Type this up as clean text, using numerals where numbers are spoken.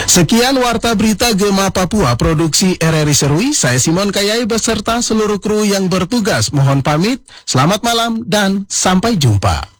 Sekian Warta Berita Gema Papua, produksi RRI Serui. Saya Simon Kayai beserta seluruh kru yang bertugas. Mohon pamit, selamat malam dan sampai jumpa.